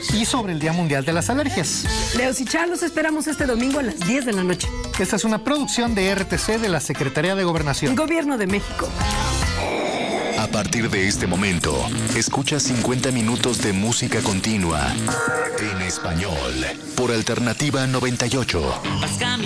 y sobre el Día Mundial de las Alergias. Leos y Char, los esperamos este domingo a las 10 de la noche. Esta es una producción de RTC de la Secretaría de Gobernación. Gobierno de México. A partir de este momento, escucha 50 minutos de música continua en español por Alternativa 98.